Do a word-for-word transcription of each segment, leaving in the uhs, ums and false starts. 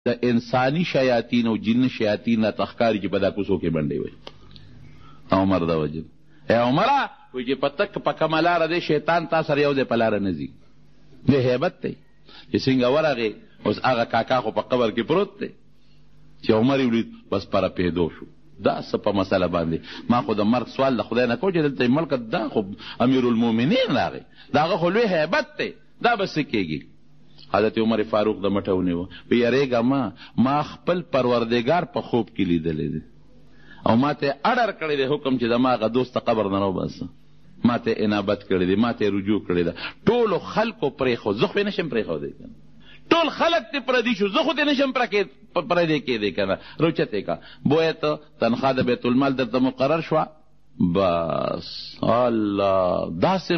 د انساني شیاطین او جن شیاطین را تخکاري چې په دا کوڅو کې منډې وي. عمر دا وجل ای عمره وایي چې په تک په کمه لاره دی شیطان تا سره یو دی په لاره نه ځي. د هیبت دی چې څنګه ورغې اوس هغه کاکا خو په قبر کې پروت دی. چې عمر یې ولید بس پره پیدو شو. دا څه په مسله باندې ما خو د مرګ سوال د خدای نه کو چې دلته ملک دا خو امیر المؤمنین راغی، د هغه خو لوی هیبت دی، دا به څه کېږي؟ حضرت عمر فاروق د مټه ونیوه وی یریږه ما ما خپل پروردګار په خوب کې لیدلی دی او ما ته اډر کړی دی حکم چې زما هغه دوست ته قبر نه راوباسه. ما ته انابت کړی دی، ما ته رجوع کړی ده. ټولو خلکو پرېښود، زه خو یې نشم پرېښودی که ټول خلک دې پردي شو، زه خو دې نشم پردی کېدی که نه. روچت یې که بویه ته تنخوا د بیت المال درته مقرر شوه، بس الله داسې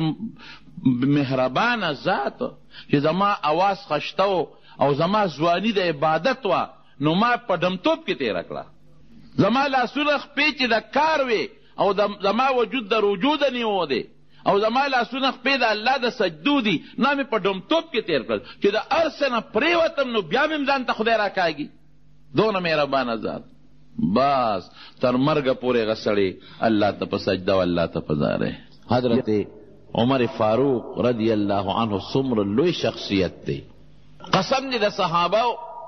مهربانه ذات چې زما اواز خشته او زما ځواني د عبادت وه، نو ما په ډمتوب کې تېره کړه. زما لاسونه خپې چې د کار وې او زما وجود د رجوع د نیو دی او زما لاسونه خپې د الله د سجدو دي، نو مې په ډمتوب کې تېر کړل چې د هر څه نه پرېوتم نو بیا مې ځان ته خدای راکاږي. دونه مهربانه ذات. بس تر مرګه پورې هغه سړی الله ته په سجده او الله ته په زاره. حضرت عمر فاروق رضی الله عنه څومره لوی شخصیت دی. قسم دی د صحابه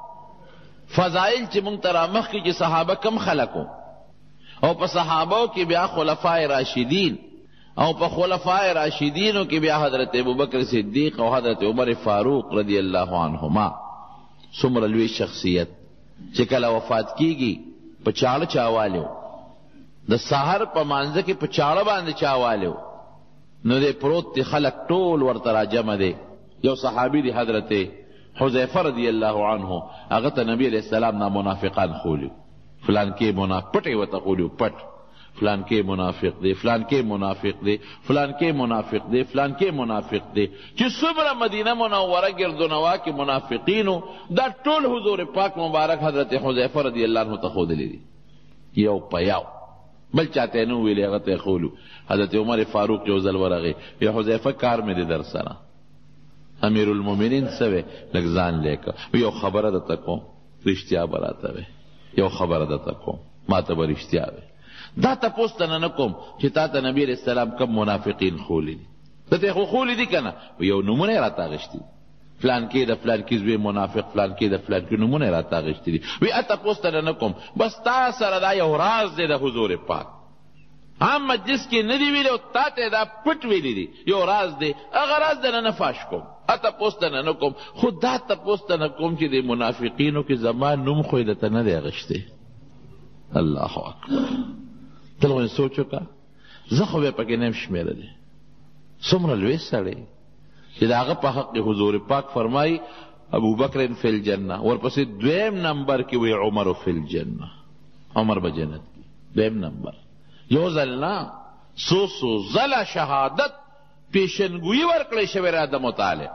فضایل چې مونږ ته رامخکې چې صحابه کم خلک او په صحابو کې بیا خلفای راشدین او په خلفای راشدینو کې بیا حضرت ابوبکر صدیق او حضرت عمر فاروق رضی الله عنهما څومره لوی شخصیت چې کله وفات کیږي په چاړه چاوالیو د سحر په مانځه کې په چاړه باندې چاوالیو نو دی پروت دی، خلق ټول ورته راجمع دی. یو صحابي دی حضرت حذیفه رضی الله عنه، هغه ته نبی علیہ السلام نا منافقان خولیو، فلان کې منافق پټې ورته خولیو پټ، فلان کې منافق دی، فلان کې منافق دی، فلان کې منافق دی، فلان کې منافق دی. چې څومره مدینه منوره ګردونوا کې منافقینو دا ټول حضور پاک مبارک حضرت حذیفه رضی الله عنه ته ښودلی دي یو په یو، بل چاته یې نه ویلي هغه ته یې ښولو. حضرت عمر فاروق یو ځل ورغی یا حذیفه کار مې دی در سره، امیر المؤمنین څه وی لږ ځان لیکه یو خبره درته کوم رښتیا به راته وی، یو خبره درته کوم ما ته به رښتیا وی. دا تپوس ته نه کوم چې تا ته نبی علیہ السلام کم منافقین خولی دي، درته خو خولی دي که نه؟ یو نومونه یې راته اخیستي فلان کې د فلان کې زوی منافق، فلان کې د فلان کې نومونه یې راته اخیستي دي. وی تپوس ته نه کوم، بس تا سره دا یو راز دی د حضور پاک، عام مجلس کې نه دی ویلی او تا ته دا پټ ویلی دی، یو راز دی، هغه راز دنه نه فاش کوم. تپوس ته نه کوم، خو دا تپوس ته نه کوم چې د منافقینو کې زما نوم خو یې درته نه دی اخیستی. الله اکبر. ته لږ سوچ وکړه، زه خو بیا پکې نه یم شمېرلی. څومره لوی سړی چې د هغه په حق حضور پاک فرمایي ابوبکر فی الجنه، ورپسې دویم نمبر کې وی عمر فی الجنه، عمر به جنت کې دویم نمبر. یو ځل نه څو څو ځله شهادت پیشنګویي ورکړی شوی را د مطالع،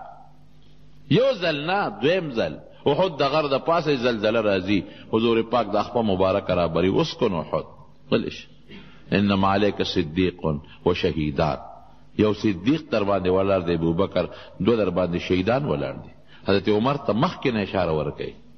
یو ځل نه دویم ځل. احد د غر د پاسه زلزله راځي، حضور پاک د خپه مبارکه رابري اسکن احد غلش انما علیک صدیق و شهیدان. یو صدیق در باندې ولاړ دی، ابوبکر دو در باندې شهیدان ولاړ دي. حضرت عمر ته مخکې نه اشاره ورکوي